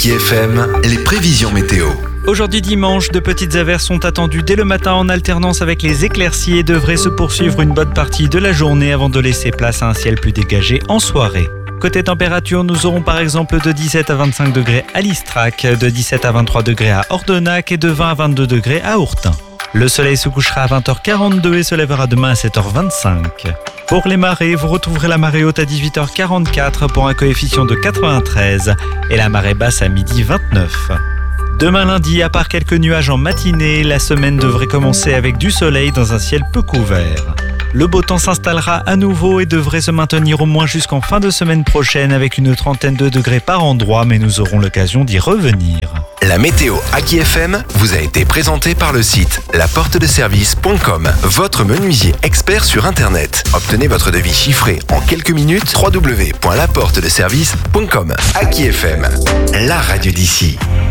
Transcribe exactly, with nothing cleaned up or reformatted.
Aki F M, les prévisions météo. Aujourd'hui dimanche, de petites averses sont attendues dès le matin en alternance avec les éclaircies et devraient se poursuivre une bonne partie de la journée avant de laisser place à un ciel plus dégagé en soirée. Côté température, nous aurons par exemple de dix-sept à vingt-cinq degrés à Listrac, de dix-sept à vingt-trois degrés à Ordenac et de vingt à vingt-deux degrés à Ourtin. Le soleil se couchera à vingt heures quarante-deux et se lèvera demain à sept heures vingt-cinq. Pour les marées, vous retrouverez la marée haute à dix-huit heures quarante-quatre pour un coefficient de quatre-vingt-treize et la marée basse à midi vingt-neuf. Demain lundi, à part quelques nuages en matinée, la semaine devrait commencer avec du soleil dans un ciel peu couvert. Le beau temps s'installera à nouveau et devrait se maintenir au moins jusqu'en fin de semaine prochaine avec une trentaine de degrés par endroit, mais nous aurons l'occasion d'y revenir. La météo Aki F M vous a été présentée par le site la porte de service point com, votre menuisier expert sur Internet. Obtenez votre devis chiffré en quelques minutes, w w w point la porte de service point com. Aki F M, la radio d'ici.